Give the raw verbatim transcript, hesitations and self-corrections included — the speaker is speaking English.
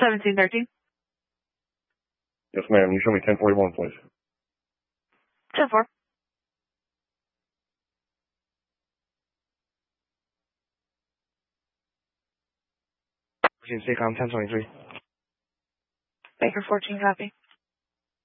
seventeen thirteen. Yes, ma'am. You show me ten forty-one, please. ten four. State com ten twenty-three. Baker fourteen, copy.